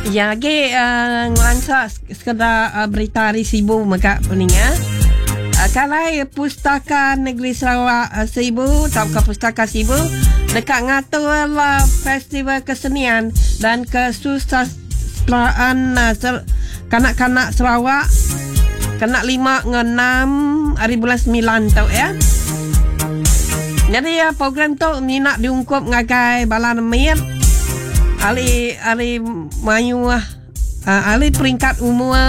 Ya, lagi ngelangsa sekedar berita hari Sibu maka peninga. Kalai Pustaka Negeri Sarawak Sibu, atau Pustaka Sibu, dekat ngatur lah festival kesenian dan kesusastraan kanak-kanak Sarawak kena 5 ke 6 hari bulan 9 tau ya. Jadi program tu nak diungkup ngagai bala nemir ali mayu ali peringkat umur